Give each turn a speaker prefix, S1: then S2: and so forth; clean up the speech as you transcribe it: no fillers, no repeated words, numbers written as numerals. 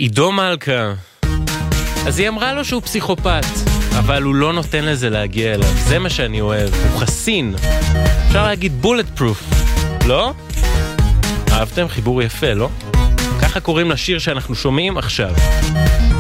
S1: עידו מלכה. אז היא אמרה לו שהוא פסיכופת, אבל הוא לא נותן לזה להגיע אליו. זה מה שאני אוהב, הוא חסין. אפשר להגיד bullet proof, לא? אהבתם? חיבור יפה, לא? ככה קוראים לשיר שאנחנו שומעים עכשיו.